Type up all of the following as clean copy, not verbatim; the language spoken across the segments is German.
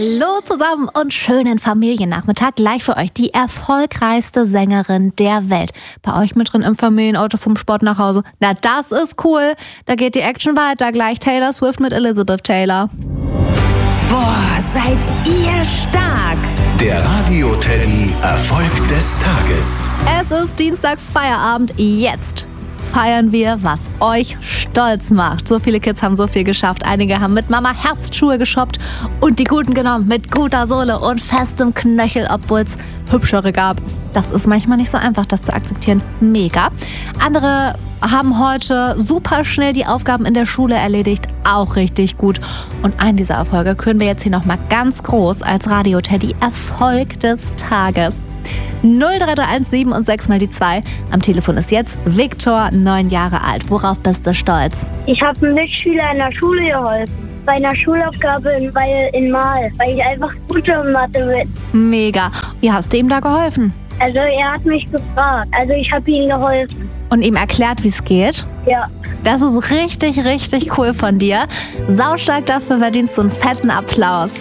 Hallo zusammen und schönen Familiennachmittag. Gleich für euch die erfolgreichste Sängerin der Welt. Bei euch mit drin im Familienauto vom Sport nach Hause. Na, das ist cool. Da geht die Action weiter. Gleich Taylor Swift mit Elizabeth Taylor. Boah, seid ihr stark! Der Radio-Teddy Erfolg des Tages. Es ist Dienstag, Feierabend. Jetzt feiern wir, was euch stolz macht. So viele Kids haben so viel geschafft. Einige haben mit Mama Herbstschuhe geshoppt und die guten genommen mit guter Sohle und festem Knöchel, obwohl es hübschere gab. Das ist manchmal nicht so einfach, das zu akzeptieren. Mega. Andere haben heute super schnell die Aufgaben in der Schule erledigt. Auch richtig gut. Und einen dieser Erfolge können wir jetzt hier nochmal ganz groß als Radio-Teddy Erfolg des Tages. 03317 7 und 6 mal die 2. Am Telefon ist jetzt Viktor, 9 Jahre alt. Worauf bist du stolz? Ich habe einem Mitschüler in der Schule geholfen. Bei einer Schulaufgabe in Mal, weil ich einfach gut in Mathe bin. Mega. Wie hast du ihm da geholfen? Also er hat mich gefragt. Also ich habe ihm geholfen. Und ihm erklärt, wie es geht? Ja. Das ist richtig, richtig cool von dir. Saustark, dafür verdienst du einen fetten Applaus.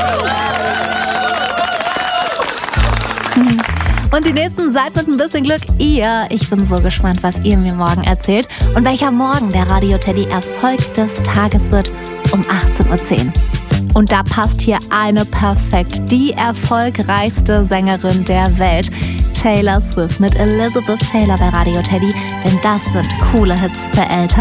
Und die nächsten seid mit ein bisschen Glück ihr. Ich bin so gespannt, was ihr mir morgen erzählt. Und welcher morgen der Radio-Teddy Erfolg des Tages wird um 18.10 Uhr. Und da passt hier eine perfekt. Die erfolgreichste Sängerin der Welt. Taylor Swift mit Elizabeth Taylor bei Radio-Teddy. Denn das sind coole Hits für Eltern.